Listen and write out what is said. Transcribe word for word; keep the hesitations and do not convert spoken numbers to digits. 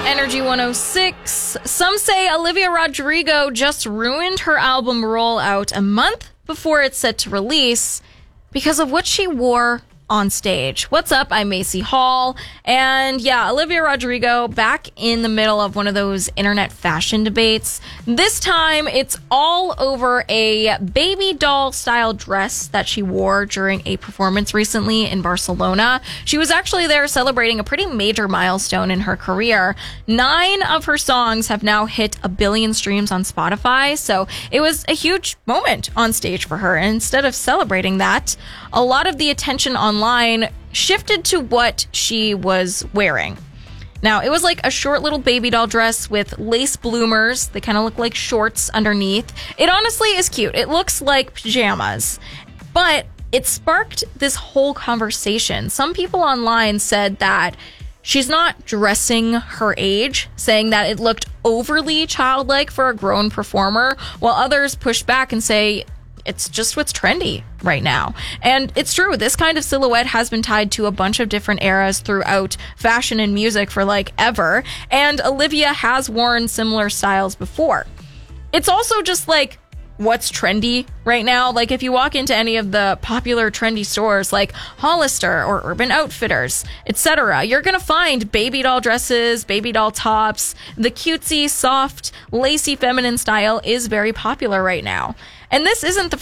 Energy one oh six. Some say Olivia Rodrigo just ruined her album rollout a month before it's set to release because of what she wore on stage. What's up? I'm Macy Hall. And yeah, Olivia Rodrigo back in the middle of one of those internet fashion debates. This time it's all over a baby doll style dress that she wore during a performance recently in Barcelona. She was actually there celebrating a pretty major milestone in her career. Nine of her songs have now hit a billion streams on Spotify. So it was a huge moment on stage for her. And instead of celebrating that, a lot of the attention online shifted to what she was wearing. Now, it was like a short little baby doll dress with lace bloomers. They kind of look like shorts underneath. It honestly is cute. It looks like pajamas. But it sparked this whole conversation. Some people online said that she's not dressing her age, saying that it looked overly childlike for a grown performer, while others pushed back and say it's just what's trendy right now. And it's true, this kind of silhouette has been tied to a bunch of different eras throughout fashion and music for like ever, and Olivia has worn similar styles before. It's also just like what's trendy right now. Like if you walk into any of the popular trendy stores like Hollister or Urban Outfitters, et cetera, you're gonna find baby doll dresses, baby doll tops. The cutesy, soft, lacy, feminine style is very popular right now. And this isn't the